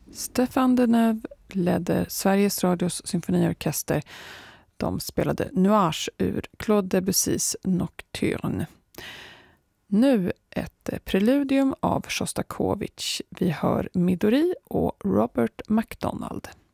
Stefan Deneuve ledde Sveriges Radios symfoniorkester. De spelade Nuage ur Claude Debussys Nocturne. Nu ett preludium av Sjostakovitj. Vi hör Midori och Robert MacDonald.